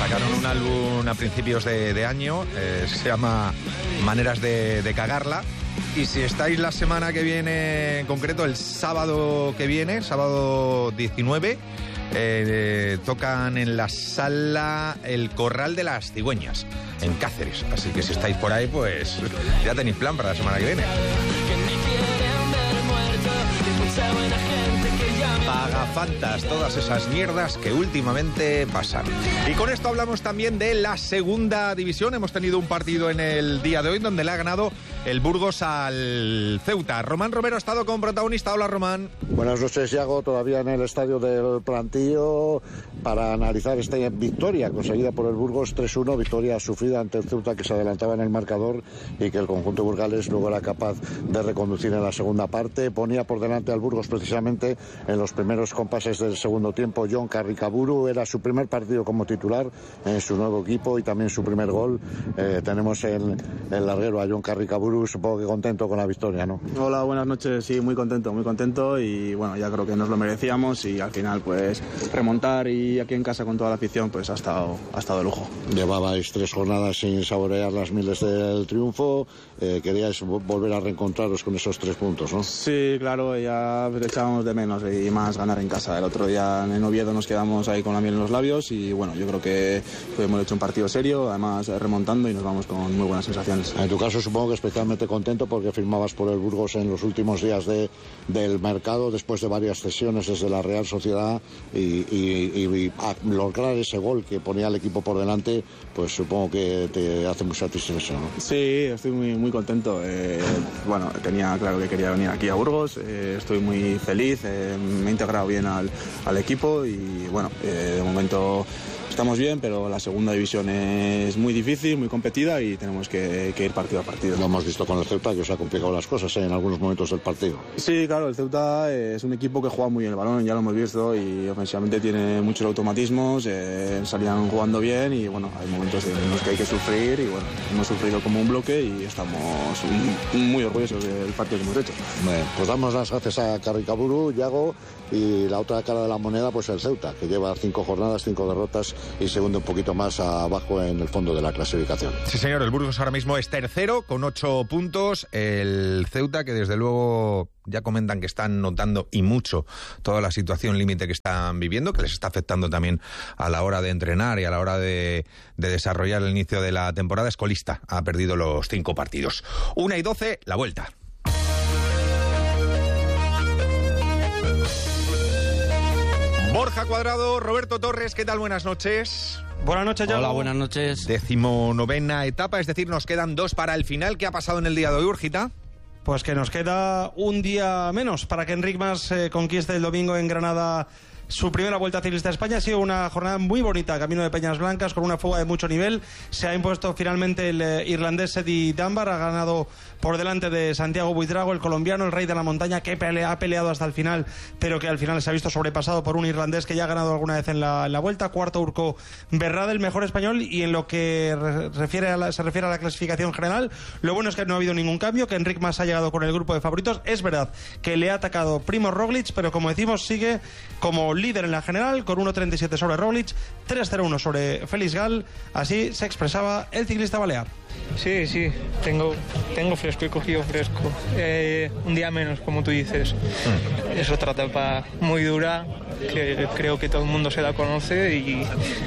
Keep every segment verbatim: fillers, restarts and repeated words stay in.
Sacaron un álbum a principios de, de año, eh, se llama Maneras de, de cagarla. Y si estáis la semana que viene, en concreto el sábado que viene, sábado diecinueve, eh, tocan en la sala El Corral de las Cigüeñas, en Cáceres. Así que si estáis por ahí, pues ya tenéis plan para la semana que viene. Pagafantas, todas esas mierdas que últimamente pasan. Y con esto hablamos también de la segunda división. Hemos tenido un partido en el día de hoy donde le ha ganado el Burgos al Ceuta. Román Romero ha estado como protagonista. Hola, Román. Buenas noches, Iago. Todavía en el estadio del Plantío para analizar esta victoria conseguida por el Burgos tres uno, victoria sufrida ante el Ceuta, que se adelantaba en el marcador y que el conjunto burgalés luego era capaz de reconducir en la segunda parte. Ponía por delante al Burgos precisamente en los primeros compases del segundo tiempo Jon Carricaburu. Era su primer partido como titular en su nuevo equipo y también su primer gol. Eh, tenemos el, el larguero a Jon Carricaburu, supongo que contento con la victoria, ¿no? Hola, buenas noches. Sí, muy contento, muy contento y bueno, ya creo que nos lo merecíamos y al final pues remontar y aquí en casa con toda la afición pues ha estado, ha estado de lujo. Llevabais tres jornadas sin saborear las miles del triunfo, eh, queríais volver a reencontraros con esos tres puntos, ¿no? Sí, claro, ya echábamos de menos y más ganar en casa. El otro día en Oviedo nos quedamos ahí con la miel en los labios y bueno, yo creo que hemos hecho un partido serio, además remontando y nos vamos con muy buenas sensaciones. En tu caso supongo que especialmente contento porque firmabas por el Burgos en los últimos días de, del mercado después de varias cesiones desde la Real Sociedad y, y, y, y lograr ese gol que ponía el equipo por delante, pues supongo que te hace muy satisfecho, ¿no? Sí, estoy muy, muy contento. Eh, bueno, tenía claro que quería venir aquí a Burgos, eh, estoy muy feliz, eh, me he integrado bien al, al equipo y bueno, eh, de momento estamos bien, pero la segunda división es muy difícil, muy competida y tenemos que, que ir partido a partido. Lo hemos visto con el Ceuta, que os ha complicado las cosas ¿eh? en algunos momentos del partido. Sí, claro, el Ceuta es un equipo que juega muy bien el balón, ya lo hemos visto, y ofensivamente tiene muchos automatismos, eh, salían jugando bien y bueno, hay momentos en los que hay que sufrir y bueno, hemos sufrido como un bloque y estamos muy orgullosos del partido que hemos hecho. Bueno, pues damos las gracias a Carricaburu, Iago, y la otra cara de la moneda, pues el Ceuta, que lleva cinco jornadas, cinco derrotas y segundo un poquito más abajo en el fondo de la clasificación. Sí, señor, el Burgos ahora mismo es tercero con ocho puntos. El Ceuta, que desde luego ya comentan que están notando y mucho toda la situación límite que están viviendo, que les está afectando también a la hora de entrenar y a la hora de, de desarrollar el inicio de la temporada. Es colista, ha perdido los cinco partidos. Una y doce, la vuelta. Borja Cuadrado, Roberto Torres, ¿qué tal? Buenas noches. Buenas noches, Yago. Hola, buenas noches. Decimonovena etapa, es decir, nos quedan dos para el final. ¿Qué ha pasado en el día de hoy, Urgita? Pues que nos queda un día menos para que Enric Mas eh, conquiste el domingo en Granada su primera Vuelta Ciclista a España. Ha sido una jornada muy bonita, camino de Peñas Blancas, con una fuga de mucho nivel. Se ha impuesto finalmente el eh, irlandés Eddie Dunbar, ha ganado por delante de Santiago Buitrago, el colombiano, el rey de la montaña, que pelea, ha peleado hasta el final, pero que al final se ha visto sobrepasado por un irlandés que ya ha ganado alguna vez en la, en la Vuelta. Cuarto, Urco Berrada, el mejor español, y en lo que re, refiere a la, se refiere a la clasificación general, lo bueno es que no ha habido ningún cambio, que Enric Mas ha llegado con el grupo de favoritos. Es verdad que le ha atacado Primož Roglič, pero como decimos, sigue como líder en la general con uno treinta y siete sobre Roglič, tres cero uno sobre Félix Gal. Así se expresaba el ciclista balear. Sí, sí, tengo, tengo fresco, he cogido fresco. Eh, un día menos, como tú dices. Mm. Es otra etapa muy dura que creo que todo el mundo se la conoce y,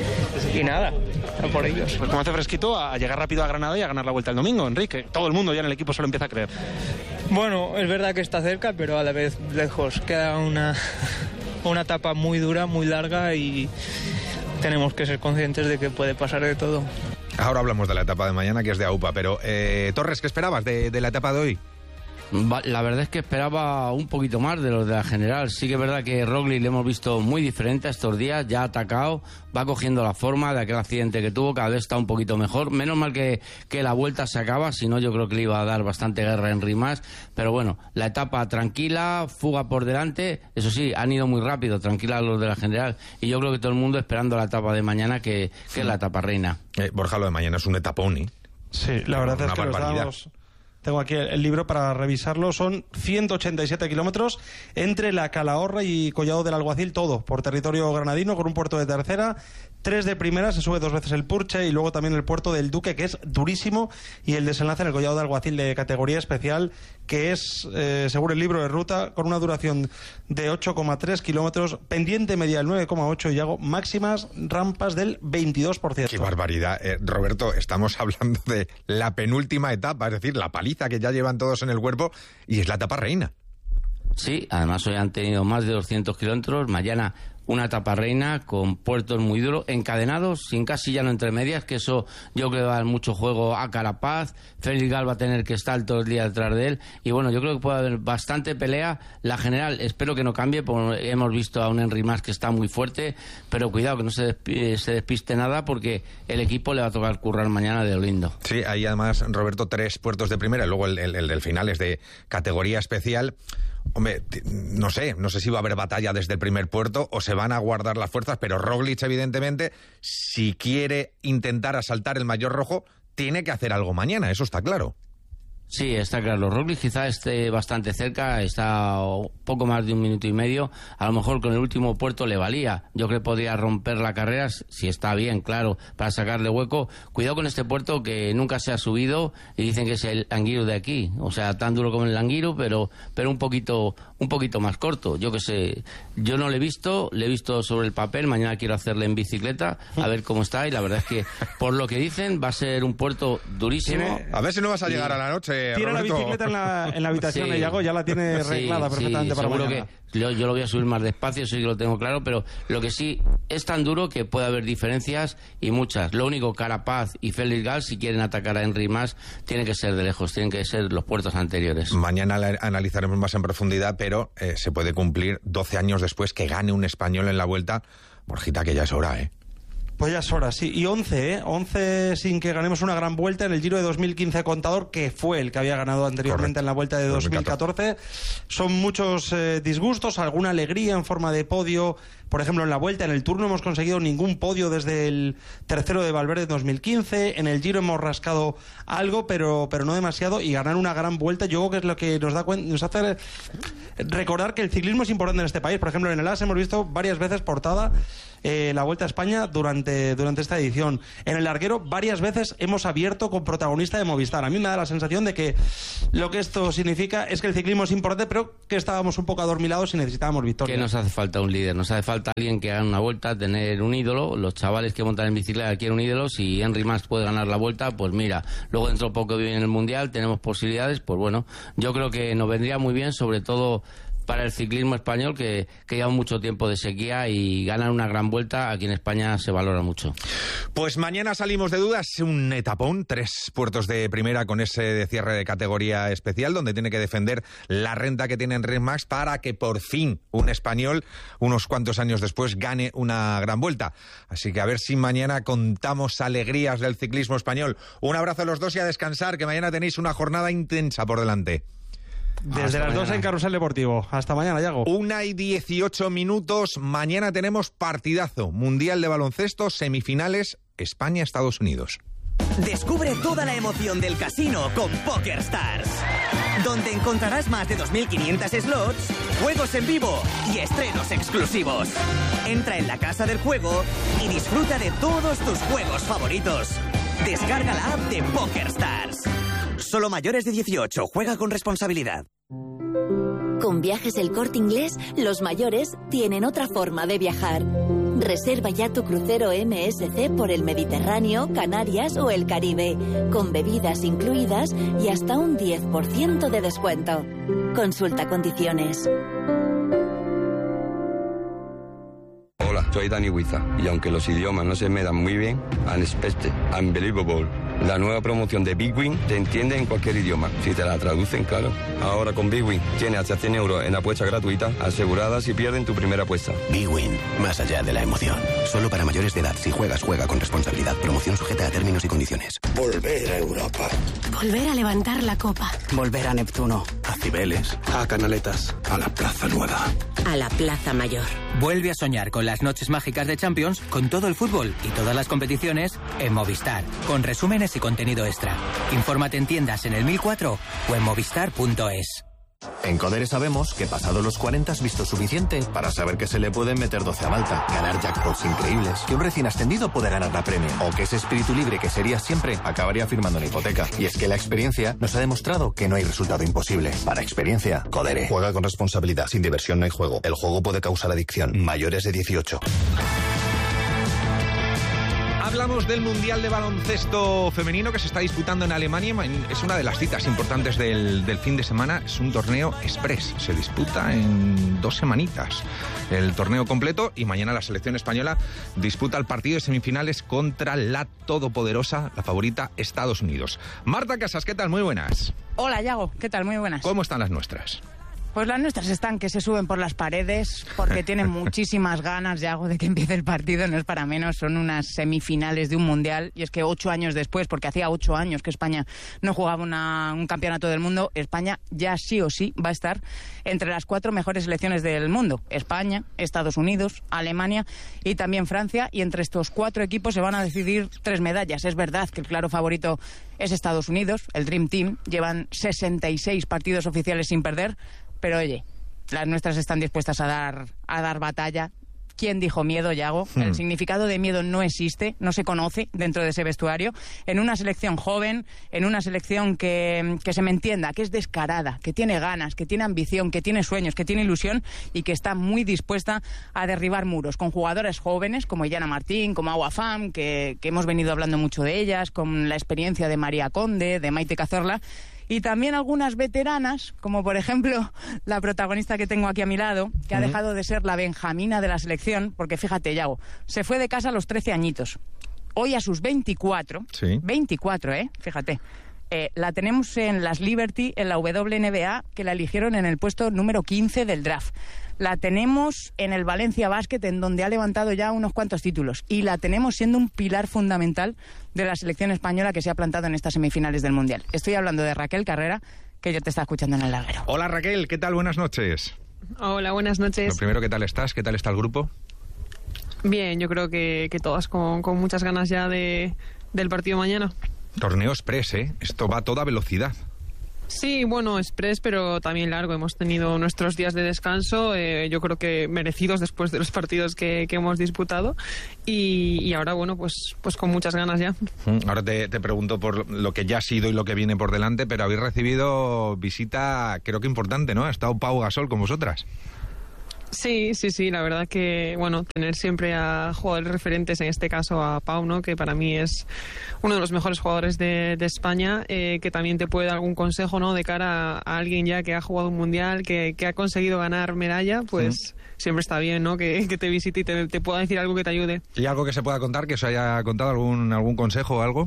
y nada, a por ellos. Pues como hace fresquito a llegar rápido a Granada y a ganar la Vuelta el domingo, Enrique. Todo el mundo ya en el equipo se lo empieza a creer. Bueno, es verdad que está cerca, pero a la vez lejos. Queda una, una etapa muy dura, muy larga y tenemos que ser conscientes de que puede pasar de todo. Ahora hablamos de la etapa de mañana, que es de AUPA, pero eh, Torres, ¿qué esperabas de, de la etapa de hoy? La verdad es que esperaba un poquito más de los de la general. Sí que es verdad que Roglič le hemos visto muy diferente estos días, ya ha atacado, va cogiendo la forma de aquel accidente que tuvo, cada vez está un poquito mejor. Menos mal que, que la vuelta se acaba, si no yo creo que le iba a dar bastante guerra a Enric Mas. Pero bueno, la etapa tranquila, fuga por delante, eso sí, han ido muy rápido, tranquila los de la general. Y yo creo que todo el mundo esperando la etapa de mañana, que, que es la etapa reina. Eh, Borja, lo de mañana es un etapón, ¿eh? Sí, la verdad Una es que lo estábamos... Tengo aquí el libro para revisarlo. Son ciento ochenta y siete kilómetros entre la Calahorra y Collado del Alguacil, todo por territorio granadino, con un puerto de tercera. tres de primera, se sube dos veces el Purche y luego también el puerto del Duque, que es durísimo, y el desenlace en el Collado de Alguacil de categoría especial, que es, eh, según el libro de ruta, con una duración de ocho coma tres kilómetros, pendiente media del nueve coma ocho y hago máximas rampas del veintidós por ciento. ¡Qué barbaridad! Eh, Roberto, estamos hablando de la penúltima etapa, es decir, la paliza que ya llevan todos en el cuerpo, y es la etapa reina. Sí, además hoy han tenido más de doscientos kilómetros, mañana una etapa reina con puertos muy duros, encadenados, sin casi llano entre medias, que eso yo creo que va a dar mucho juego a Carapaz. Félix Gal va a tener que estar todo el día detrás de él, y bueno, yo creo que puede haber bastante pelea. La general espero que no cambie, porque hemos visto a un Henry Mas que está muy fuerte, pero cuidado que no se, despi- se despiste nada, porque el equipo le va a tocar currar mañana de lo lindo. Sí, hay además, Roberto, tres puertos de primera, y luego el, el, el del final es de categoría especial. Hombre, no sé, no sé si va a haber batalla desde el primer puerto o se van a guardar las fuerzas, pero Roglic, evidentemente, si quiere intentar asaltar el maillot rojo, tiene que hacer algo mañana, eso está claro. Sí, está claro. Roglic quizá esté bastante cerca, está poco más de un minuto y medio. A lo mejor con el último puerto le valía. Yo creo que podría romper la carrera, si está bien, claro, para sacarle hueco. Cuidado con este puerto que nunca se ha subido y dicen que es el Anguiro de aquí. O sea, tan duro como el Anguiro, pero pero un poquito un poquito más corto. Yo que sé, yo no le he visto, le he visto sobre el papel. Mañana quiero hacerle en bicicleta, a ver cómo está. Y la verdad es que, por lo que dicen, va a ser un puerto durísimo. A ver si no vas a llegar y... a la noche. Tiene la bicicleta en la, en la habitación, sí, Iago, ya la tiene arreglada sí, perfectamente sí, para seguro mañana. Que yo, yo lo voy a subir más despacio, eso sí que lo tengo claro, pero lo que sí es tan duro que puede haber diferencias y muchas. Lo único, Carapaz y Félix Gal, si quieren atacar a Henry Mas, tiene que ser de lejos, tienen que ser los puertos anteriores. Mañana la analizaremos más en profundidad, pero eh, se puede cumplir doce años después que gane un español en la Vuelta. Borjita, que ya es hora, ¿eh? Pues ya es hora, sí. Y once, ¿eh? once sin que ganemos una gran vuelta en el Giro de dos mil quince Contador, que fue el que había ganado anteriormente. Correcto. En la Vuelta de dos mil catorce. Son muchos eh, disgustos, alguna alegría en forma de podio. Por ejemplo, en la Vuelta, en el Tour no hemos conseguido ningún podio desde el tercero de Valverde en dos mil quince. En el Giro hemos rascado algo, pero, pero no demasiado. Y ganar una gran vuelta, yo creo que es lo que nos da cuen- nos hace recordar que el ciclismo es importante en este país. Por ejemplo, en el A S hemos visto varias veces portada eh, la Vuelta a España durante, durante esta edición. En el larguero, varias veces hemos abierto con protagonista de Movistar. A mí me da la sensación de que lo que esto significa es que el ciclismo es importante, pero que estábamos un poco adormilados y necesitábamos victoria. Que nos hace falta un líder, nos hace falta alguien que haga una vuelta, tener un ídolo. Los chavales que montan en bicicleta quieren un ídolo. Si Henry Mas puede ganar la Vuelta, pues mira, luego dentro de poco viene el Mundial, tenemos posibilidades, pues bueno, yo creo que nos vendría muy bien, sobre todo para el ciclismo español, que, que lleva mucho tiempo de sequía, y ganar una gran vuelta aquí en España se valora mucho. Pues mañana salimos de dudas, un etapón, tres puertos de primera con ese de cierre de categoría especial, donde tiene que defender la renta que tiene Henry Mas para que por fin un español, unos cuantos años después, gane una gran vuelta. Así que a ver si mañana contamos alegrías del ciclismo español. Un abrazo a los dos y a descansar, que mañana tenéis una jornada intensa por delante. Desde Hasta las mañana. dos en Carrusel Deportivo. Hasta mañana, Iago. Una y dieciocho minutos. Mañana tenemos partidazo. Mundial de baloncesto, semifinales, España-Estados Unidos. Descubre toda la emoción del casino con PokerStars, donde encontrarás más de dos mil quinientos slots, juegos en vivo y estrenos exclusivos. Entra en la casa del juego y disfruta de todos tus juegos favoritos. Descarga la app de PokerStars. Solo mayores de dieciocho. Juega con responsabilidad. Con Viajes El Corte Inglés, los mayores tienen otra forma de viajar. Reserva ya tu crucero M S C por el Mediterráneo, Canarias o el Caribe, con bebidas incluidas y hasta un diez por ciento de descuento. Consulta condiciones. Hola, soy Dani Huiza, y aunque los idiomas no se me dan muy bien, unexpected, unbelievable. La nueva promoción de Big Win te entiende en cualquier idioma, si te la traducen, claro. Ahora con Big Win tienes hasta cien euros en apuestas gratuitas aseguradas si pierden tu primera apuesta. Big Win, más allá de la emoción. Solo para mayores de edad. Si juegas, juega con responsabilidad. Promoción sujeta a términos y condiciones. Volver a Europa. Volver a levantar la copa. Volver a Neptuno. A Cibeles. A Canaletas. A la Plaza Nueva. A la Plaza Mayor. Vuelve a soñar con las noches mágicas de Champions, con todo el fútbol y todas las competiciones en Movistar, con resúmenes y contenido extra. Infórmate en tiendas en el mil cuatro o en movistar punto es. En Codere sabemos que pasado los cuarenta has visto suficiente para saber que se le pueden meter doce a Malta, ganar jackpots increíbles, que un recién ascendido puede ganar la Premier, o que ese espíritu libre que serías siempre acabaría firmando una hipoteca. Y es que la experiencia nos ha demostrado que no hay resultado imposible. Para experiencia, Codere. Juega con responsabilidad. Sin diversión no hay juego. El juego puede causar adicción. Mayores de dieciocho. Hablamos del Mundial de Baloncesto Femenino que se está disputando en Alemania. Es una de las citas importantes del, del fin de semana. Es un torneo express. Se disputa en dos semanitas el torneo completo y mañana la selección española disputa el partido de semifinales contra la todopoderosa, la favorita, Estados Unidos. Marta Casas, ¿qué tal? Muy buenas. Hola, Yago. ¿Qué tal? Muy buenas. ¿Cómo están las nuestras? Pues las nuestras están que se suben por las paredes porque tienen muchísimas ganas, Yago, de que empiece el partido. No es para menos, son unas semifinales de un mundial. Y es que ocho años después, porque hacía ocho años que España no jugaba una, un campeonato del mundo, España ya sí o sí va a estar entre las cuatro mejores selecciones del mundo. España, Estados Unidos, Alemania y también Francia. Y entre estos cuatro equipos se van a decidir tres medallas. Es verdad que el claro favorito es Estados Unidos, el Dream Team. Llevan sesenta y seis partidos oficiales sin perder. Pero oye, las nuestras están dispuestas a dar, a dar batalla. ¿Quién dijo miedo, Yago? Hmm. El significado de miedo no existe, no se conoce dentro de ese vestuario. En una selección joven, en una selección que, que se me entienda, que es descarada, que tiene ganas, que tiene ambición, que tiene sueños, que tiene ilusión y que está muy dispuesta a derribar muros. Con jugadoras jóvenes como Yana Martín, como Agua Fam, que, que hemos venido hablando mucho de ellas, con la experiencia de María Conde, de Maite Cazorla. Y también algunas veteranas, como por ejemplo la protagonista que tengo aquí a mi lado, que uh-huh. ha dejado de ser la benjamina de la selección, porque fíjate, Yago, se fue de casa a los trece añitos. Hoy a sus veinticuatro, sí. veinticuatro, ¿eh? Fíjate. Eh, la tenemos en las Liberty, en la W N B A, que la eligieron en el puesto número quince del draft. La tenemos en el Valencia Basket, en donde ha levantado ya unos cuantos títulos. Y la tenemos siendo un pilar fundamental de la selección española que se ha plantado en estas semifinales del Mundial. Estoy hablando de Raquel Carrera, que ya te está escuchando en el larguero. Hola Raquel, ¿qué tal? Buenas noches. Hola, buenas noches. Lo primero, ¿qué tal estás? ¿Qué tal está el grupo? Bien, yo creo que, que todas con, con muchas ganas ya de, del partido mañana. Torneo express, ¿eh? Esto va a toda velocidad. Sí, bueno, express, pero también largo. Hemos tenido nuestros días de descanso, eh, yo creo que merecidos después de los partidos que, que hemos disputado. Y, y ahora, bueno, pues, pues con muchas ganas ya. Ahora te, te pregunto por lo que ya ha sido y lo que viene por delante, pero habéis recibido visita, creo que importante, ¿no? Ha estado Pau Gasol con vosotras. Sí, sí, sí, la verdad que, bueno, tener siempre a jugadores referentes, en este caso a Pau, ¿no? Que para mí es uno de los mejores jugadores de, de España, eh, que también te puede dar algún consejo, ¿no? De cara a, a alguien ya que ha jugado un mundial, que, que ha conseguido ganar medalla, pues sí. Siempre está bien, ¿no? Que, que te visite y te, te pueda decir algo que te ayude. ¿Y algo que se pueda contar, que os haya contado algún, algún consejo o algo?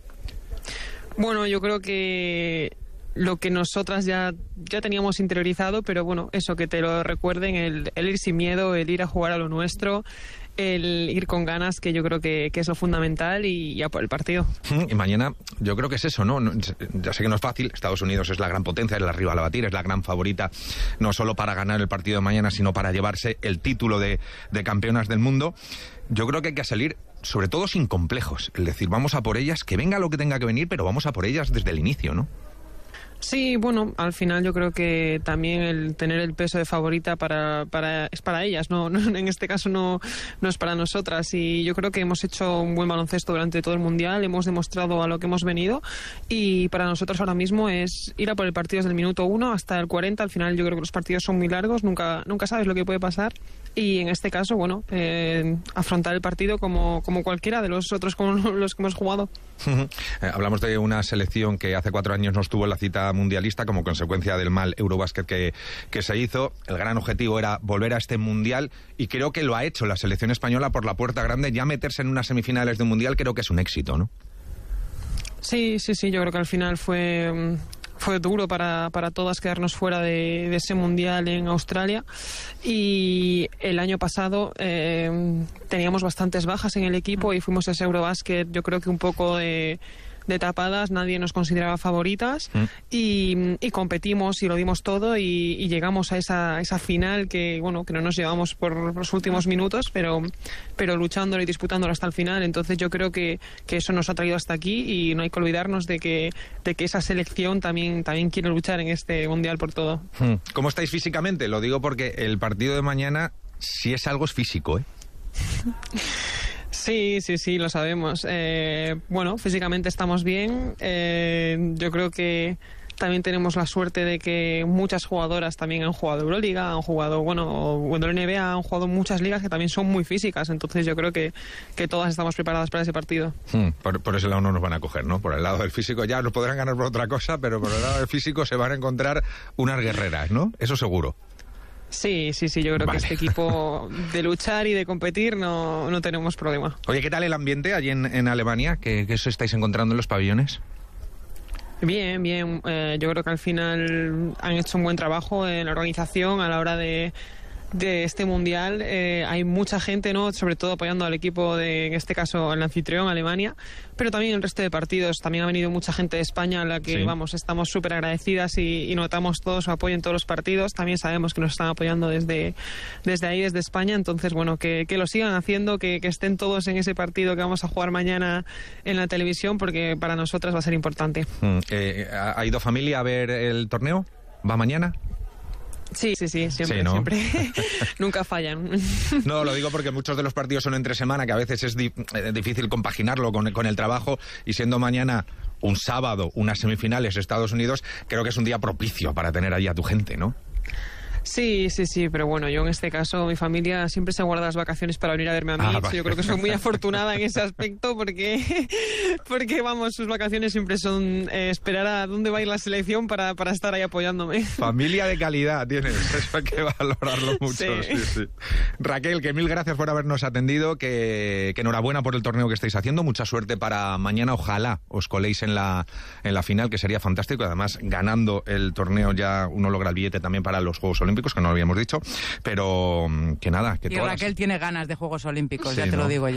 Bueno, yo creo que lo que nosotras ya, ya teníamos interiorizado, pero bueno, eso, que te lo recuerden, el, el ir sin miedo, el ir a jugar a lo nuestro, el ir con ganas, que yo creo que, que es lo fundamental, y ya por el partido. Y mañana yo creo que es eso, ¿no? Ya sé que no es fácil, Estados Unidos es la gran potencia, es la rival a batir, es la gran favorita, no solo para ganar el partido de mañana, sino para llevarse el título de, de campeonas del mundo. Yo creo que hay que salir sobre todo sin complejos, es decir, vamos a por ellas, que venga lo que tenga que venir, pero vamos a por ellas desde el inicio, ¿no? Sí, bueno, al final yo creo que también el tener el peso de favorita para, para es para ellas, no, no en este caso no, no es para nosotras, y yo creo que hemos hecho un buen baloncesto durante todo el Mundial, hemos demostrado a lo que hemos venido, y para nosotros ahora mismo es ir a por el partido desde el minuto uno hasta el cuarenta. Al final yo creo que los partidos son muy largos, nunca, nunca sabes lo que puede pasar, y en este caso, bueno, eh, afrontar el partido como, como cualquiera de los otros con los que hemos jugado. eh, hablamos de una selección que hace cuatro años no estuvo en la cita mundialista como consecuencia del mal Eurobasket que, que se hizo. El gran objetivo era volver a este mundial, y creo que lo ha hecho la selección española por la puerta grande. Ya meterse en unas semifinales de un mundial creo que es un éxito, ¿no? Sí, sí, sí, yo creo que al final fue... Fue duro para, para todas quedarnos fuera de, de ese mundial en Australia, y el año pasado eh, teníamos bastantes bajas en el equipo y fuimos a ese Eurobasket, yo creo que un poco de, de tapadas, nadie nos consideraba favoritas mm. y, y competimos y lo dimos todo y, y llegamos a esa, esa final que, bueno, que no nos llevamos por los últimos minutos, pero, pero luchándolo y disputándolo hasta el final. Entonces yo creo que, que eso nos ha traído hasta aquí y no hay que olvidarnos de que, de que esa selección también, también quiere luchar en este Mundial por todo. ¿Cómo estáis físicamente? Lo digo porque el partido de mañana, si es algo, es físico, ¿eh? Sí, sí, sí, lo sabemos. Eh, bueno, físicamente estamos bien. Eh, yo creo que también tenemos la suerte de que muchas jugadoras también han jugado Euroliga, han jugado, bueno, bueno, N B A, han jugado muchas ligas que también son muy físicas. Entonces yo creo que, que todas estamos preparadas para ese partido. Hmm, por, por ese lado no nos van a coger, ¿no? Por el lado del físico ya nos podrán ganar por otra cosa, pero por el lado del físico se van a encontrar unas guerreras, ¿no? Eso seguro. Sí, sí, sí, yo creo vale. que este equipo de luchar y de competir no, no tenemos problema. Oye, ¿qué tal el ambiente allí en, en Alemania? ¿Qué, ¿Qué os estáis encontrando en los pabellones? Bien, bien. Eh, yo creo que al final han hecho un buen trabajo en la organización a la hora de... de este mundial. Eh, hay mucha gente, ¿no? Sobre todo apoyando al equipo de, en este caso, el anfitrión, Alemania, pero también el resto de partidos. También ha venido mucha gente de España a la que, sí. vamos, estamos súper agradecidas y, y notamos todo su apoyo en todos los partidos. También sabemos que nos están apoyando desde, desde ahí, desde España. Entonces, bueno, que, que lo sigan haciendo, que, que estén todos en ese partido que vamos a jugar mañana en la televisión, porque para nosotras va a ser importante. Mm, eh, ¿Ha ido familia a ver el torneo? ¿Va mañana? Sí, sí, sí, siempre, sí, ¿no? siempre. Nunca fallan. No, lo digo porque muchos de los partidos son entre semana, que a veces es di- difícil compaginarlo con, con el trabajo, y siendo mañana un sábado, unas semifinales Estados Unidos, creo que es un día propicio para tener ahí a tu gente, ¿no? Sí, sí, sí, pero bueno, yo en este caso, mi familia siempre se guarda las vacaciones para venir a verme a mí. Ah, vale. Yo creo que soy muy afortunada en ese aspecto porque, porque vamos, sus vacaciones siempre son eh, esperar a dónde va a ir la selección para, para estar ahí apoyándome. Familia de calidad tienes, eso hay que valorarlo mucho. Sí. Sí, sí. Raquel, que mil gracias por habernos atendido, que, que enhorabuena por el torneo que estáis haciendo, mucha suerte para mañana, ojalá os coléis en la, en la final, que sería fantástico, además ganando el torneo ya uno logra el billete también para los Juegos Olímpicos, que no lo habíamos dicho, pero que nada, que y todas... Raquel tiene ganas de Juegos Olímpicos, sí, ya te ¿no? lo digo yo.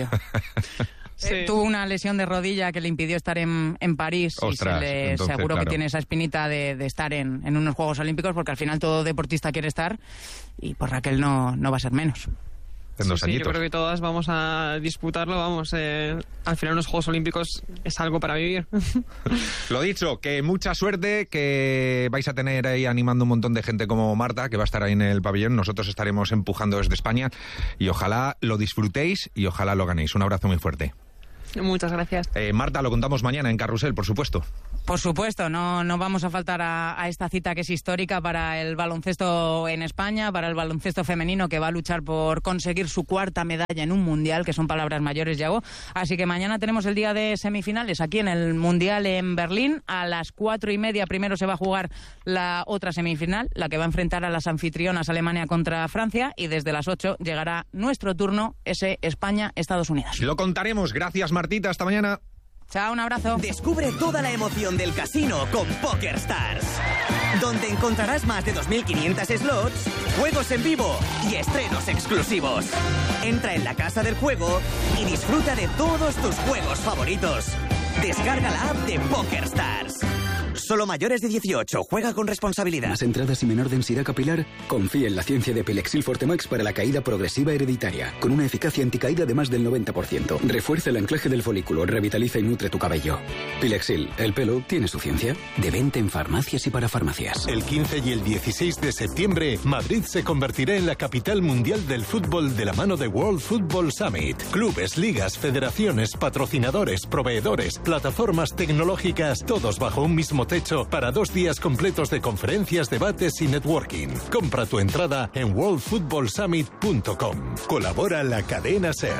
Sí. Eh, tuvo una lesión de rodilla que le impidió estar en, en París. Ostras, y se le entonces, seguro claro. que tiene esa espinita de, de estar en, en unos Juegos Olímpicos, porque al final todo deportista quiere estar y pues Raquel no, no va a ser menos. En dos sí, sí, yo creo que todas vamos a disputarlo, vamos, eh, al final los Juegos Olímpicos es algo para vivir. Lo dicho, que mucha suerte, que vais a tener ahí animando un montón de gente como Marta, que va a estar ahí en el pabellón, nosotros estaremos empujando desde España y ojalá lo disfrutéis y ojalá lo ganéis. Un abrazo muy fuerte. Muchas gracias. Eh, Marta, lo contamos mañana en Carrusel, por supuesto. Por supuesto, no, no vamos a faltar a, a esta cita que es histórica para el baloncesto en España, para el baloncesto femenino que va a luchar por conseguir su cuarta medalla en un mundial, que son palabras mayores, Yago. Así que mañana tenemos el día de semifinales aquí en el mundial en Berlín. A las cuatro y media primero se va a jugar la otra semifinal, la que va a enfrentar a las anfitrionas Alemania contra Francia, y desde las ocho llegará nuestro turno, ese España-Estados Unidos. Lo contaremos. Gracias, Martita. Hasta mañana. Chao, un abrazo. Descubre toda la emoción del casino con PokerStars, donde encontrarás más de dos mil quinientos slots, juegos en vivo y estrenos exclusivos. Entra en la casa del juego y disfruta de todos tus juegos favoritos. Descarga la app de PokerStars. Solo mayores de dieciocho. Juega con responsabilidad. ¿Más entradas y menor densidad capilar? Confía en la ciencia de Pilexil Fortemax para la caída progresiva hereditaria, con una eficacia anticaída de más del noventa por ciento. Refuerza el anclaje del folículo, revitaliza y nutre tu cabello. Pilexil, el pelo tiene su ciencia. De venta en farmacias y para farmacias. El quince y el dieciséis de septiembre, Madrid se convertirá en la capital mundial del fútbol de la mano de World Football Summit. Clubes, ligas, federaciones, patrocinadores, proveedores, plataformas tecnológicas, todos bajo un mismo techo para dos días completos de conferencias, debates y networking. Compra tu entrada en world football summit punto com. Colabora la cadena SER.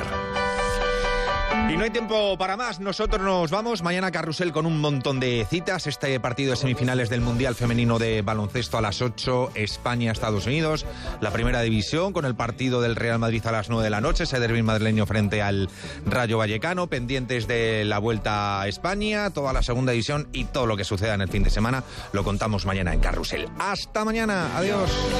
Y no hay tiempo para más, nosotros nos vamos. Mañana Carrusel con un montón de citas. Este partido de semifinales del Mundial Femenino de Baloncesto a las ocho, España-Estados Unidos. La primera división con el partido del Real Madrid a las nueve de la noche, ese derbi madrileño frente al Rayo Vallecano. Pendientes de la Vuelta a España, toda la segunda división y todo lo que suceda en el fin de semana lo contamos mañana en Carrusel. Hasta mañana, adiós.